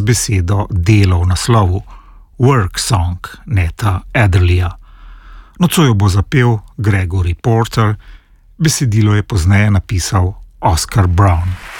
besedo delo v naslovu, Work Song Neta Adderleya. Nocoj jo bo zapel Gregory Porter, besedilo je pozneje napisal Oscar Brown.